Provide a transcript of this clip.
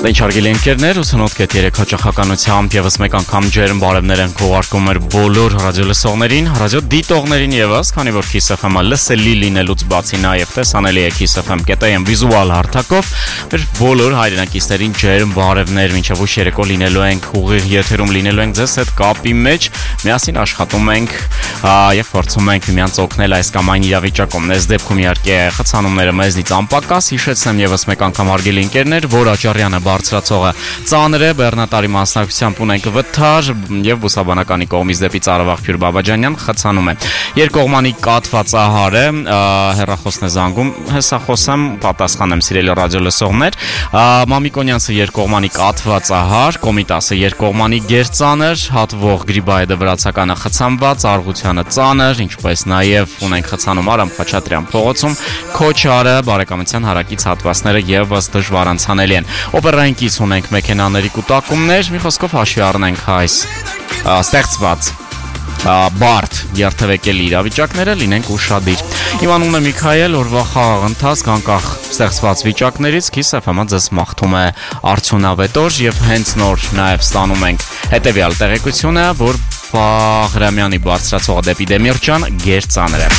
Ինչ հարգելի ընկերներ, 88.3 հաճախականությամբ եւս մեկ անգամ ջերմ բարևներ են քողարկում մեր բոլոր ռադիոլսողներին, ռադիո դիտողներին եւս, քանի որ Kiss FM-ը լսելի լինելուց բացի նաեւ տեսանելի է Kiss FM.am վիզուալ հարթակով, մեր բոլոր հայրենակիցներին ջերմ բարևներ, մինչև ուշ երեկո լինելու ենք ուղիղ եթերում լինելու ենք ձեզ հետ կապի մեջ, միասին աշխատում ենք եւ փորձում ենք միմյանց օգնել այս կամ այն իրավիճակում։ Այս դեպքում իհարկե խցանումները մեզնից անպակաս, հիշեցնեմ եւս մեկ անգամ հարգելի ընկերներ, որ Աճարյանը բարձրացողը ծանր է, Բեռնատարի մասնակցությամբ ունենք վթար եւ Բուսաբանականի կողմից դեպի Ծարավաղ Բաբաջանյան խցանում է։ Երկկողմանի կաթվածահար է, հեռախոսն է զանգում, հեսա խոսեմ, պատասխանեմ սիրելի ռադիոլսողներ։ Մամիկոնյանցը երկկողմանի կաթվածահար, Կոմիտասը երկկողմանի գերծանր, հատվող Գրիբայեդը վրացականը խցանված, Արգությանը ծանր, ինչպես նաեւ ունենք խցանում Արամ Խաչատրյան փողոցում, Քոչարը, բարեկամության հարակից հատվածները եւս դժվար անցանելի են։ Օպերային կից ունենք մեքենաների կուտակումներ, մի խոսքով հաշվի առնենք այս ստեղծված բարդ երթևեկելի իրավիճակները, լինենք ուշադիր։ Իմ անունն է Միքայել, օրվա խաղաղ ընթացք անկախ ստեղծված վիճակներից Kiss FM-ը ձեզ մաղթում է արդյունավետ օր եւ հենց նոր նաեւ ստանում ենք հետեւյալ տեղեկությունը, որ Ղրամյանի բարձրացողը դեպի Դեմիրճան գերծանր է։